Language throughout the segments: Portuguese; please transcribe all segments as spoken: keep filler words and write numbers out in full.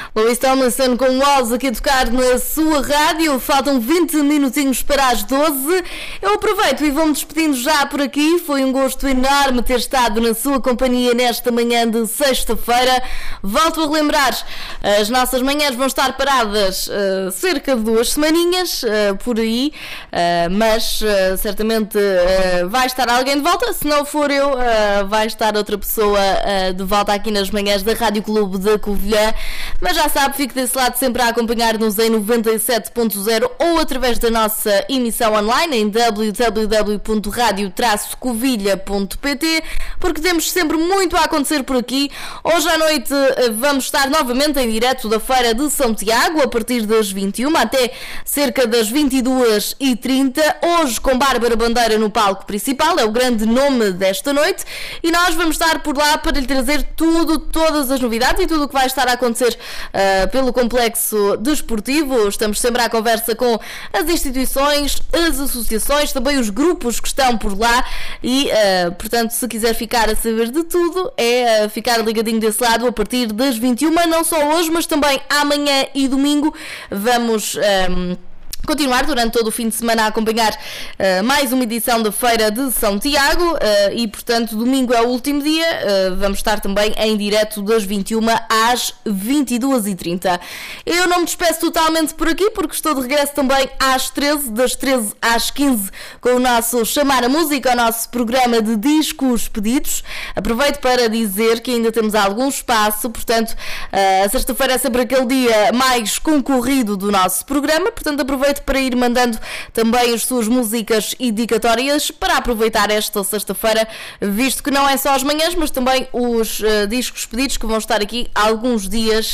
Louis Tomlinson com o Oz aqui a tocar na sua rádio. Faltam vinte minutinhos para as doze. Eu aproveito e vou-me despedindo já por aqui. Foi um gosto enorme ter estado na sua companhia nesta manhã de sexta-feira. Volto a relembrar, as nossas manhãs vão estar paradas uh, cerca de duas semaninhas, uh, por aí, uh, mas uh, certamente uh, vai estar alguém de volta. Se não for eu, uh, vai estar outra pessoa uh, de volta aqui nas manhãs da Rádio Clube da Covilhã. Mas já sabe, fique desse lado sempre a acompanhar-nos em noventa e sete ponto zero ou através da nossa emissão online em w w w ponto radio traço covilha ponto p t, porque temos sempre muito a acontecer por aqui. Hoje à noite vamos estar novamente em direto da Feira de São Tiago, a partir das vinte e uma até cerca das vinte e duas e trinta. Hoje com Bárbara Bandeira no palco principal, é o grande nome desta noite, e nós vamos estar por lá para lhe trazer tudo, todas as novidades e tudo o que vai estar a acontecer Uh, pelo complexo desportivo. Estamos sempre à conversa com as instituições, as associações, também os grupos que estão por lá e, uh, portanto, se quiser ficar a saber de tudo, é uh, ficar ligadinho desse lado a partir das vinte e uma, não só hoje, mas também amanhã e domingo. Vamos... Um, continuar durante todo o fim de semana a acompanhar uh, mais uma edição da Feira de São Tiago uh, e, portanto, domingo é o último dia. Uh, vamos estar também em direto das vinte e uma às vinte e duas e trinta. Eu não me despeço totalmente por aqui, porque estou de regresso também às treze, das treze às quinze, com o nosso Chamar a Música, o nosso programa de discos pedidos. Aproveito para dizer que ainda temos algum espaço, portanto, uh, a sexta-feira é sempre aquele dia mais concorrido do nosso programa, portanto, aproveito para ir mandando também as suas músicas indicatórias para aproveitar esta sexta-feira, visto que não é só as manhãs, mas também os uh, discos pedidos, que vão estar aqui alguns dias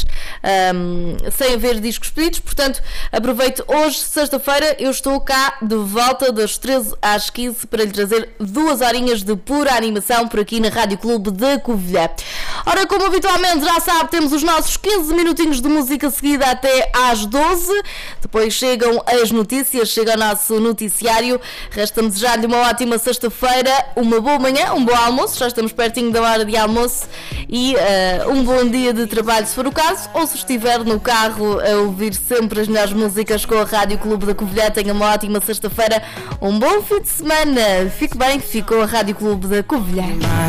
um, sem haver discos pedidos. Portanto, aproveito hoje, sexta-feira, eu estou cá de volta das treze às quinze para lhe trazer duas horinhas de pura animação por aqui na Rádio Clube da Covilhã. Ora, como habitualmente já sabe, temos os nossos quinze minutinhos de música seguida até às doze, depois chegam as notícias, chega o nosso noticiário. Resta-me desejar-lhe uma ótima sexta-feira, uma boa manhã, um bom almoço, já estamos pertinho da hora de almoço, e uh, um bom dia de trabalho se for o caso, ou se estiver no carro a ouvir sempre as melhores músicas com a Rádio Clube da Covilhã. Tenha uma ótima sexta-feira, um bom fim de semana, fique bem, ficou a Rádio Clube da Covilhã.